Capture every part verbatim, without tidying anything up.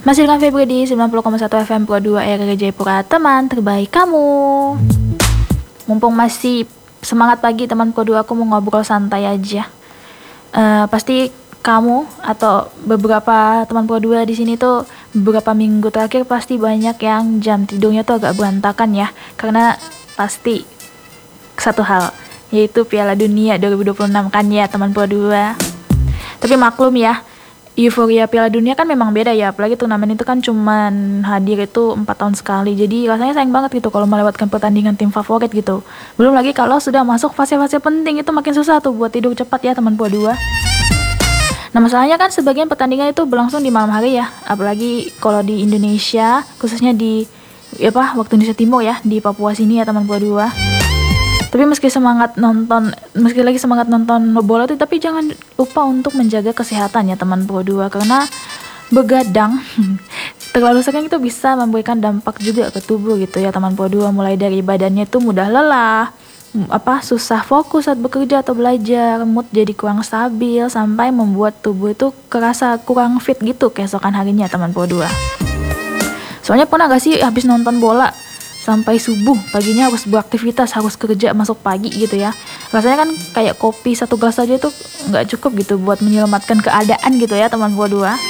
Masih dengan Febri di sembilan puluh koma satu F M Pro dua R R Jayapura, teman terbaik kamu. Mumpung masih semangat pagi teman Pro dua, aku mau ngobrol santai aja. Uh, pasti kamu atau beberapa teman Pro dua di sini tuh beberapa minggu terakhir pasti banyak yang jam tidurnya tuh agak berantakan ya. Karena pasti satu hal, yaitu Piala Dunia dua ribu dua puluh enam kan ya teman Pro dua. Tapi maklum ya, euforia Piala Dunia kan memang beda ya, apalagi turnamen itu kan cuman hadir itu empat tahun sekali. Jadi rasanya sayang banget gitu kalau melewatkan pertandingan tim favorit gitu. Belum lagi kalau sudah masuk fase-fase penting itu makin susah tuh buat tidur cepat ya teman Pro dua. Nah masalahnya kan sebagian pertandingan itu berlangsung di malam hari ya, apalagi kalau di Indonesia, khususnya di ya apa waktu Indonesia Timur ya, di Papua sini ya teman Pro dua. Tapi meski semangat nonton, meski lagi semangat nonton bola tuh, tapi jangan lupa untuk menjaga kesehatan ya teman Pro dua, karena begadang terlalu sering itu bisa memberikan dampak juga ke tubuh gitu ya teman Pro dua, mulai dari badannya tuh mudah lelah, apa susah fokus saat bekerja atau belajar, mood jadi kurang stabil, sampai membuat tubuh itu kerasa kurang fit gitu keesokan harinya teman Pro dua. Soalnya pernah gak sih habis nonton bola sampai subuh, paginya harus beraktivitas, harus kerja masuk pagi gitu ya. Rasanya kan kayak kopi satu gelas aja itu nggak cukup gitu buat menyelamatkan keadaan gitu ya teman Pro dua.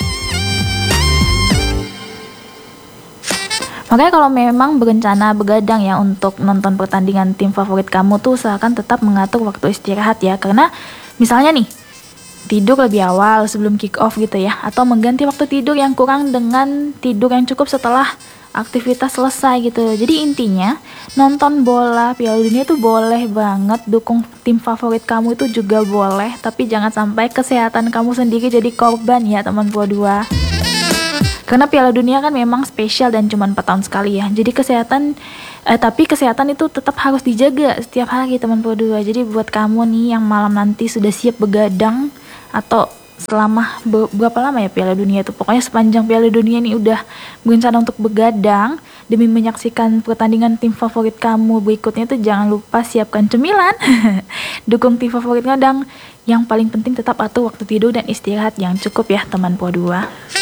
Makanya kalau memang berencana begadang ya untuk nonton pertandingan tim favorit kamu tuh, usahakan tetap mengatur waktu istirahat ya. Karena misalnya nih, tidur lebih awal sebelum kick off gitu ya, atau mengganti waktu tidur yang kurang dengan tidur yang cukup setelah aktivitas selesai gitu. Jadi intinya nonton bola Piala Dunia itu boleh banget, dukung tim favorit kamu itu juga boleh, tapi jangan sampai kesehatan kamu sendiri jadi korban ya teman Pro dua. Karena Piala Dunia kan memang spesial dan cuma empat tahun sekali ya. Jadi kesehatan eh, tapi kesehatan itu tetap harus dijaga setiap hari teman Pro dua. Jadi buat kamu nih yang malam nanti sudah siap begadang, atau selama be- berapa lama ya Piala Dunia itu, pokoknya sepanjang Piala Dunia ini udah berencana untuk begadang demi menyaksikan pertandingan tim favorit kamu berikutnya, itu jangan lupa siapkan cemilan dukung tim favorit kamu, dan yang paling penting tetap atur waktu tidur dan istirahat yang cukup ya teman Pro dua.